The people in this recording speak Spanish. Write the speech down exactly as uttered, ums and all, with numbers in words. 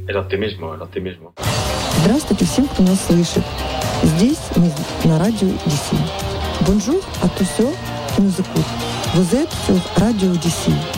el optimismo, el optimismo. Здравствуйте всем, кто нас слышит. Здесь мы на радио ди си. Bonjour à tous ceux qui nous écoutent. Vous êtes sur Radio ди си.